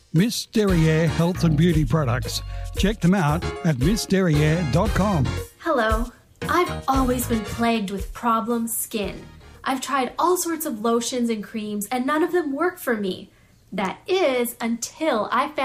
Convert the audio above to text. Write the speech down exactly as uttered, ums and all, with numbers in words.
Miss Derriere Health and Beauty Products. Check them out at miss derriere dot com. Hello. I've always been plagued with problem skin. I've tried all sorts of lotions and creams, and none of them work for me. That is until I found